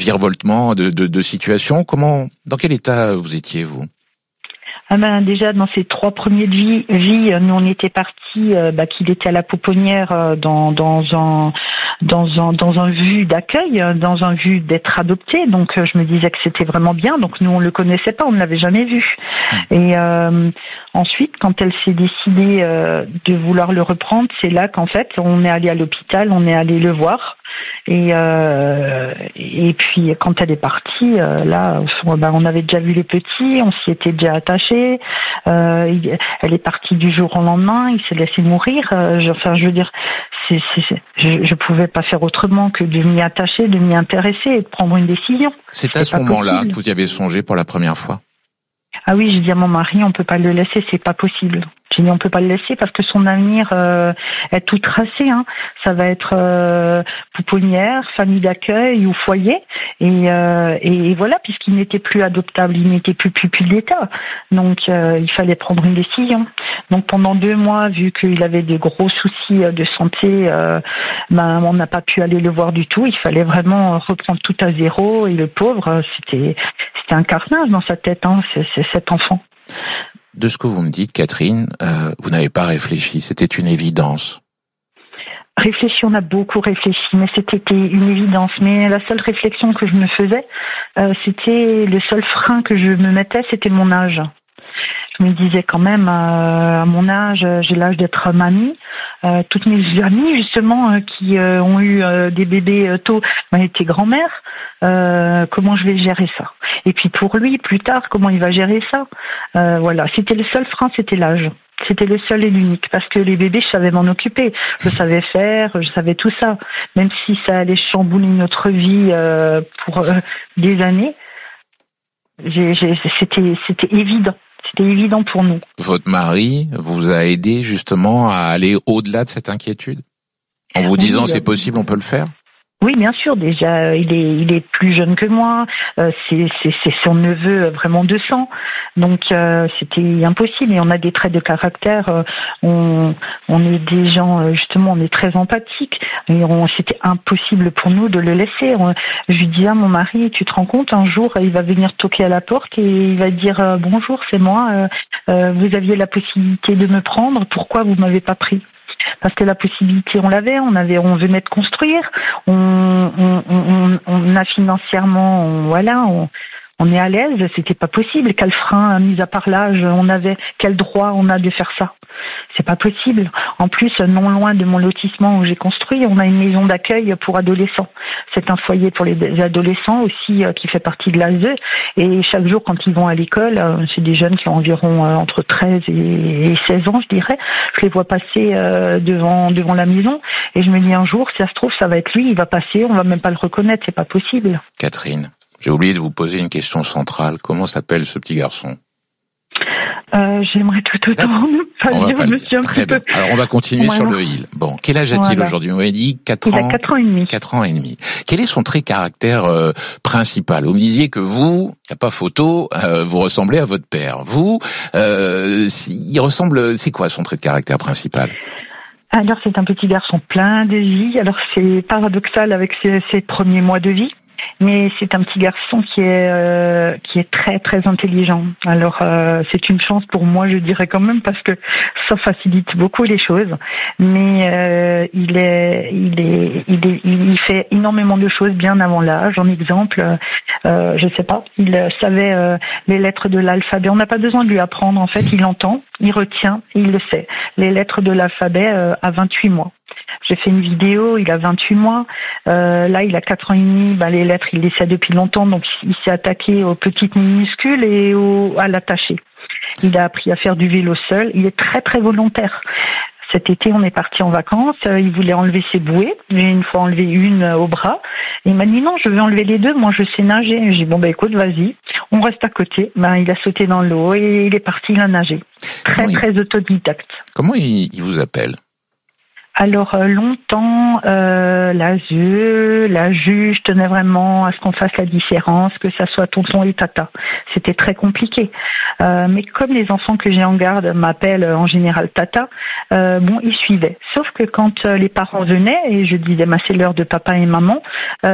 virevoltement de situation. Dans quel état vous étiez, vous? Déjà dans ses 3 premiers vies, nous on était partis qu'il était à la pouponnière dans un vu d'accueil, dans un vu d'être adopté. Donc je me disais que c'était vraiment bien. Donc nous on le connaissait pas, on ne l'avait jamais vu. Et ensuite quand elle s'est décidée de vouloir le reprendre, c'est là qu'en fait on est allé à l'hôpital, on est allé le voir. Et puis quand elle est partie, on avait déjà vu les petits, on s'y était déjà attaché. Elle est partie du jour au lendemain, il s'est laissé mourir. Je veux dire, je pouvais pas faire autrement que de m'y attacher, de m'y intéresser et de prendre une décision. C'est à ce moment-là que vous y avez songé pour la première fois? Ah oui, j'ai dit à mon mari, on peut pas le laisser, c'est pas possible. J'ai dit on peut pas le laisser parce que son avenir est tout tracé. Ça va être pouponnière, famille d'accueil ou foyer. Et voilà, puisqu'il n'était plus adoptable, il n'était plus pupille d'État. Donc il fallait prendre une décision. Donc pendant 2 mois, vu qu'il avait de gros soucis de santé, on n'a pas pu aller le voir du tout. Il fallait vraiment reprendre tout à zéro. Et le pauvre, c'était un carnage dans sa tête, c'est cet enfant. De ce que vous me dites, Catherine, vous n'avez pas réfléchi, c'était une évidence. Réfléchi, on a beaucoup réfléchi, mais c'était une évidence. Mais la seule réflexion que je me faisais, c'était le seul frein que je me mettais, c'était mon âge. Je me disais quand même, à mon âge, j'ai l'âge d'être mamie. Toutes mes amies, justement, qui ont eu des bébés tôt, ont été grand-mères. Comment je vais gérer ça? Et puis pour lui, plus tard, comment il va gérer ça? Voilà, c'était le seul frein, c'était l'âge. C'était le seul et l'unique, parce que les bébés, je savais m'en occuper. Je savais faire, je savais tout ça. Même si ça allait chambouler notre vie pour des années, c'était évident. C'était évident pour nous. Votre mari vous a aidé justement à aller au-delà de cette inquiétude? En vous disant c'est possible, on peut le faire? Oui, bien sûr. Déjà, il est plus jeune que moi. C'est son neveu vraiment de sang. Donc, c'était impossible. Et on a des traits de caractère. On est des gens, justement, on est très empathiques. Et c'était impossible pour nous de le laisser. Je lui dis à mon mari, tu te rends compte, un jour, il va venir toquer à la porte et il va dire bonjour, c'est moi. Vous aviez la possibilité de me prendre. Pourquoi vous m'avez pas pris? Parce que la possibilité, on l'avait, on venait de construire, on a financièrement, on est à l'aise, c'était pas possible. Quel frein, mis à part l'âge, quel droit on a de faire ça? C'est pas possible. En plus, non loin de mon lotissement où j'ai construit, on a une maison d'accueil pour adolescents. C'est un foyer pour les adolescents aussi qui fait partie de l'ASE. Et chaque jour, quand ils vont à l'école, c'est des jeunes qui ont environ entre 13 et 16 ans, je dirais. Je les vois passer devant la maison et je me dis un jour, si ça se trouve, ça va être lui, il va passer, on va même pas le reconnaître, c'est pas possible. Catherine, j'ai oublié de vous poser une question centrale. Comment s'appelle ce petit garçon? J'aimerais tout autant ne pas dire, monsieur, un petit peu. Alors, on va continuer sur le il. Bon, quel âge a-t-il aujourd'hui? On m'avait dit 4 ans. Il a 4 ans et demi. 4 ans et demi. Quel est son trait caractère principal? Vous me disiez que vous, il n'y a pas photo, vous ressemblez à votre père. Vous, il ressemble, c'est quoi son trait de caractère principal? Alors, c'est un petit garçon plein de vie. Alors, c'est paradoxal avec ses premiers mois de vie. Mais c'est un petit garçon qui est très très intelligent. Alors c'est une chance pour moi, je dirais quand même, parce que ça facilite beaucoup les choses. Mais il fait énormément de choses bien avant l'âge. En exemple, je sais pas, il savait les lettres de l'alphabet. On n'a pas besoin de lui apprendre. En fait, il entend, il retient, et il le sait. Les lettres de l'alphabet à 28 mois. J'ai fait une vidéo, il a 28 mois. Là, il a 4 ans et demi. Les lettres, il les sait depuis longtemps. Donc, il s'est attaqué aux petites minuscules et à l'attacher. Il a appris à faire du vélo seul. Il est très, très volontaire. Cet été, on est parti en vacances. Il voulait enlever ses bouées. J'ai une fois enlevé une au bras. Il m'a dit non, je veux enlever les deux. Moi, je sais nager. J'ai dit écoute, vas-y. On reste à côté. Il a sauté dans l'eau et il est parti, il a nagé. Très autodidacte. Comment il vous appelle? Alors longtemps, la juge tenait vraiment à ce qu'on fasse la différence, que ça soit tonton et tata. C'était très compliqué. Mais comme les enfants que j'ai en garde m'appellent en général tata, ils suivaient. Sauf que quand les parents venaient et je disais c'est l'heure de papa et maman,